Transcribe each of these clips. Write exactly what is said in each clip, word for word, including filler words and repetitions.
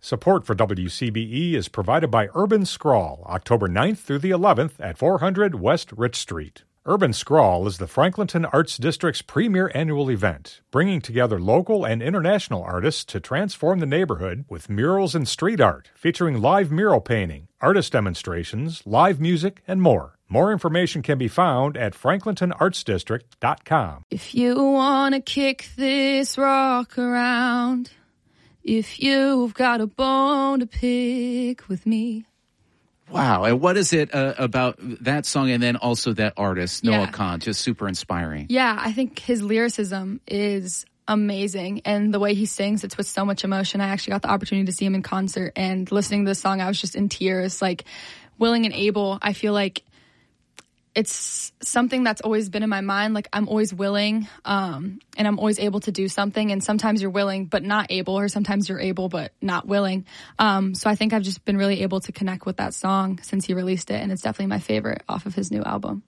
Support for W C B E is provided by Urban Scrawl, October ninth through the eleventh at four hundred West Rich Street. Urban Scrawl is the Franklinton Arts District's premier annual event, bringing together local and international artists to transform the neighborhood with murals and street art, featuring live mural painting, artist demonstrations, live music, and more. More information can be found at franklinton arts district dot com. If you want to kick this rock around, if you've got a bone to pick with me. Wow. And what is it uh, about that song and then also that artist, Noah Yeah. Kahn? Just super inspiring. Yeah, I think his lyricism is amazing. And the way he sings, it's with so much emotion. I actually got the opportunity to see him in concert, and listening to this song, I was just in tears. Like, Willing and Able, I feel like it's something that's always been in my mind. Like, I'm always willing, um, and I'm always able to do something. And sometimes you're willing but not able, or sometimes you're able but not willing. Um, so I think I've just been really able to connect with that song since he released it, and it's definitely my favorite off of his new album.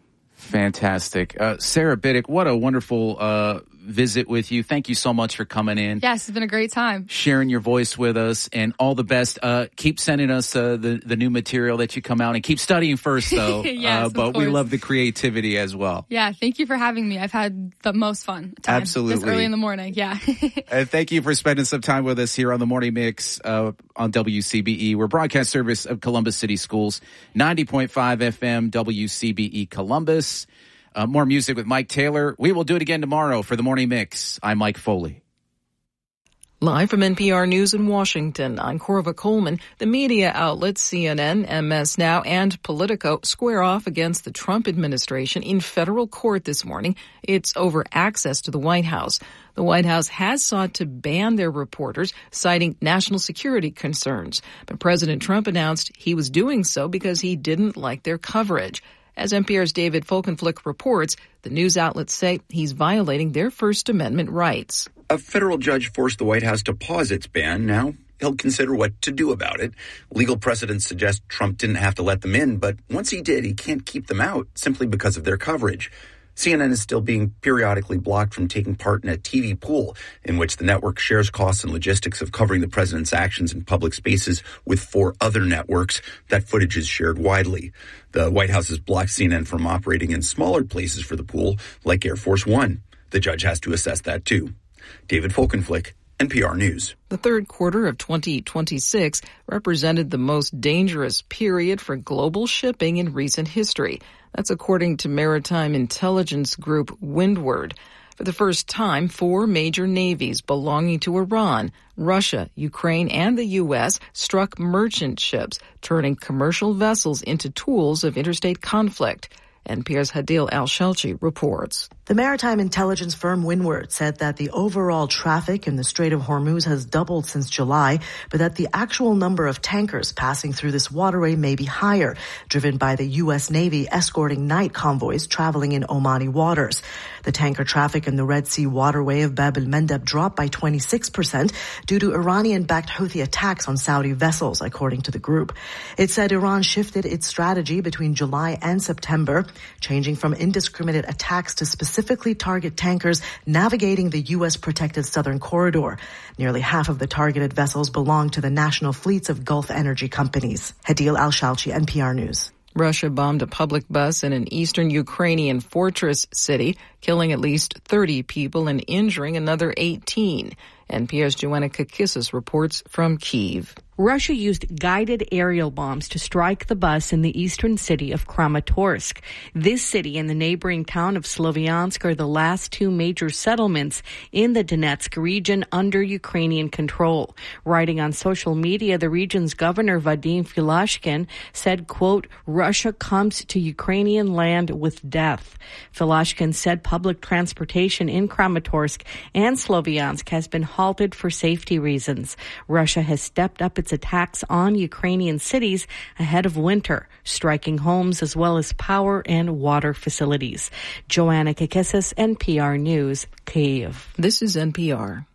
Fantastic. Uh, Sarah Biddick, what a wonderful uh, visit with you. Thank you so much for coming in. Yes, it's been a great time. Sharing your voice with us, and all the best. Uh, keep sending us uh, the, the new material that you come out, and keep studying first, though. Yes, uh, but of we course. love the creativity as well. Yeah, thank you for having me. I've had the most fun time. Absolutely. This early in the morning, yeah. And thank you for spending some time with us here on the Morning Mix uh, on W C B E. We're broadcast service of Columbus City Schools, ninety point five F M, W C B E Columbus. Uh, more music with Mike Taylor. We will do it again tomorrow for the Morning Mix. I'm Mike Foley. Live from N P R News in Washington, I'm Corva Coleman. The media outlets C N N, M S Now, and Politico square off against the Trump administration in federal court this morning. It's over access to the White House. The White House has sought to ban their reporters, citing national security concerns. But President Trump announced he was doing so because he didn't like their coverage. As N P R's David Folkenflik reports, the news outlets say he's violating their First Amendment rights. A federal judge forced the White House to pause its ban. Now he'll consider what to do about it. Legal precedents suggest Trump didn't have to let them in, but once he did, he can't keep them out simply because of their coverage. C N N is still being periodically blocked from taking part in a T V pool in which the network shares costs and logistics of covering the president's actions in public spaces with four other networks. That footage is shared widely. The White House has blocked C N N from operating in smaller places for the pool, like Air Force One. The judge has to assess that, too. David Folkenflik, N P R News. The third quarter of twenty twenty-six represented the most dangerous period for global shipping in recent history. That's according to maritime intelligence group Windward. For the first time, four major navies belonging to Iran, Russia, Ukraine, and the U S struck merchant ships, turning commercial vessels into tools of interstate conflict. N P R's Hadil Al-Shelchi reports. The maritime intelligence firm Windward said that the overall traffic in the Strait of Hormuz has doubled since July, but that the actual number of tankers passing through this waterway may be higher, driven by the U S Navy escorting night convoys traveling in Omani waters. The tanker traffic in the Red Sea waterway of Bab el-Mandeb dropped by twenty-six percent due to Iranian-backed Houthi attacks on Saudi vessels, according to the group. It said Iran shifted its strategy between July and September, changing from indiscriminate attacks to specifically target tankers navigating the U S protected southern corridor. Nearly half of the targeted vessels belong to the national fleets of Gulf energy companies. Hadil Al-Shalchi, N P R News. Russia bombed a public bus in an eastern Ukrainian fortress city, killing at least thirty people and injuring another eighteen. N P R's Joanna Kakissis reports from Kyiv. Russia used guided aerial bombs to strike the bus in the eastern city of Kramatorsk. This city and the neighboring town of Sloviansk are the last two major settlements in the Donetsk region under Ukrainian control. Writing on social media, the region's governor Vadim Filashkin said, quote, "Russia comes to Ukrainian land with death." Filashkin said public transportation in Kramatorsk and Sloviansk has been halted for safety reasons. Russia has stepped up its attacks on Ukrainian cities ahead of winter, striking homes as well as power and water facilities. Joanna Kakissis, N P R News, Kyiv. This is N P R.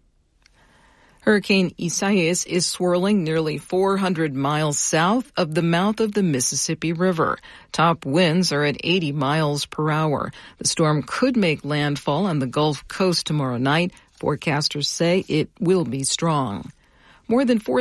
Hurricane Isaias is swirling nearly four hundred miles south of the mouth of the Mississippi River. Top winds are at eighty miles per hour. The storm could make landfall on the Gulf Coast tomorrow night. Forecasters say it will be strong. More than four